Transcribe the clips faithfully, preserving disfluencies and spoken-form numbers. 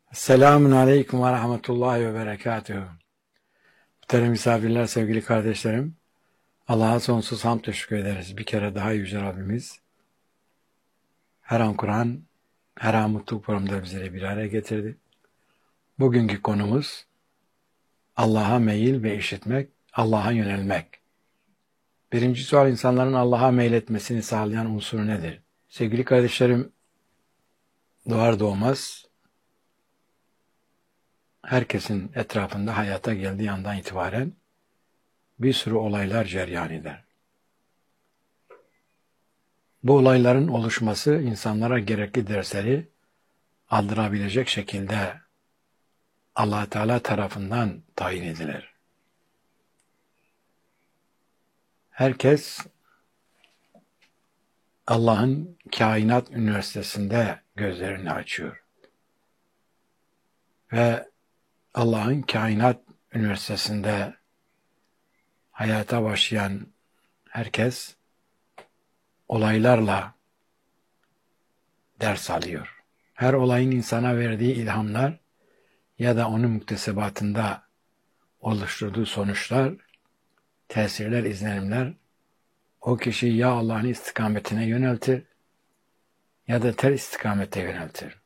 Selamun Aleyküm ve Rahmetullahi ve Berekatuhu. Muhterem misafirler, sevgili kardeşlerim, Allah'a sonsuz hamd teşekkür ederiz. Bir kere daha Yüce Rabbimiz her an Kur'an, her an mutluluk programında bizleri bir araya getirdi. Bugünkü konumuz Allah'a meyil ve işitmek, Allah'a yönelmek. Birinci sual, insanların Allah'a meyletmesini sağlayan unsur nedir? Sevgili kardeşlerim, doğar doğmaz herkesin etrafında hayata geldiği andan itibaren bir sürü olaylar cereyan eder. Bu olayların oluşması insanlara gerekli dersleri aldırabilecek şekilde Allah Teala tarafından tayin edilir. Herkes Allah'ın kainat üniversitesinde gözlerini açıyor. Ve Allah'ın kainat üniversitesinde hayata başlayan herkes olaylarla ders alıyor. Her olayın insana verdiği ilhamlar ya da onun muktesebatında oluşturduğu sonuçlar, tesirler, izlenimler o kişiyi ya Allah'ın istikametine yöneltir ya da ter istikamete yöneltir.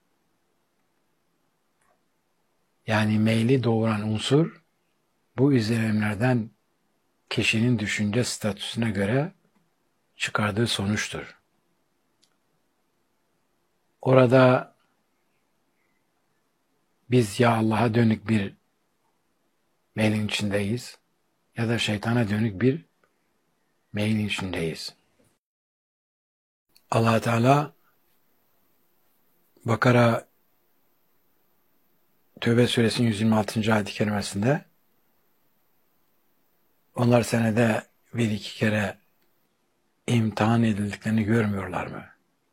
Yani meyli doğuran unsur bu izlenimlerden kişinin düşünce statüsüne göre çıkardığı sonuçtur. Orada biz ya Allah'a dönük bir meylin içindeyiz ya da şeytana dönük bir meylin içindeyiz. Allah Teala Bakara Tövbe Suresinin yüz yirmi altıncı ayet-i kerimesinde onlar senede bir iki kere imtihan edildiklerini görmüyorlar mı?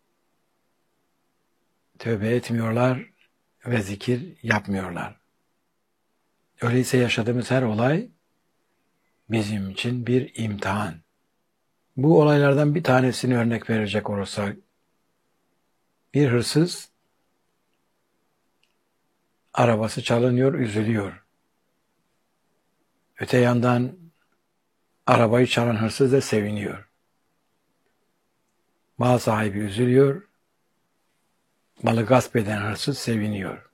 Tövbe etmiyorlar ve zikir yapmıyorlar. Öyleyse yaşadığımız her olay bizim için bir imtihan. Bu olaylardan bir tanesini örnek verecek olursak, bir hırsız arabası çalınıyor, üzülüyor. Öte yandan arabayı çalan hırsız da seviniyor. Mal sahibi üzülüyor, malı gasp eden hırsız seviniyor.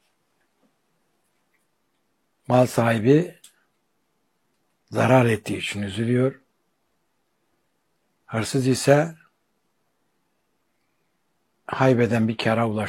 Mal sahibi zarar ettiği için üzülüyor. Hırsız ise haybeden bir kâra ulaşıyor.